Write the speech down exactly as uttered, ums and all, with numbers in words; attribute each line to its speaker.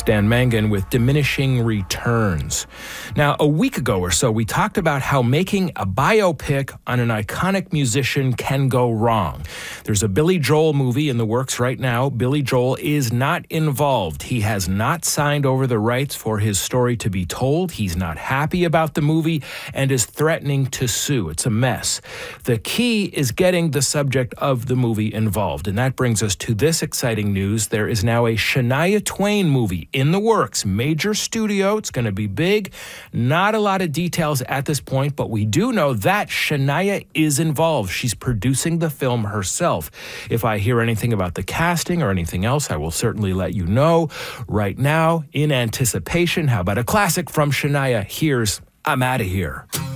Speaker 1: It's Dan Mangan with Diminishing Returns. Now, a week ago or so, we talked about how making a biopic on an iconic musician can go wrong. There's a Billy Joel movie in the works right now. Billy Joel is not involved. He has not signed over the rights for his story to be told. He's not happy about the movie and is threatening to sue. It's a mess. The key is getting the subject of the movie involved, and that brings us to this exciting news. There is now a Shania Twain movie in the works. Major studio. It's going to be big. Not a lot of details at this point, but we do know that Shania is involved. She's producing the film herself. If I hear anything about the casting or anything else, I will certainly let you know. Right now, in anticipation, how about a classic from Shania? Here's I'm Outta Here.